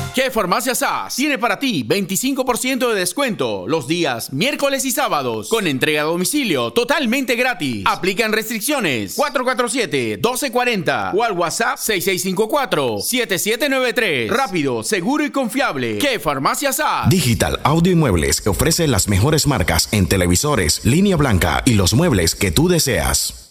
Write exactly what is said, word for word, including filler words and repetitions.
¿Qué Farmacia SAS tiene para ti veinticinco por ciento de descuento los días miércoles y sábados con entrega a domicilio totalmente gratis? Aplican restricciones. Cuatro cuatro siete, uno dos cuatro cero o al WhatsApp seis seis cinco cuatro, siete siete nueve tres. Rápido, seguro y confiable. ¿Qué Farmacia SAS? Digital Audio y Muebles ofrece las mejores marcas en televisores, línea blanca y los muebles que tú deseas.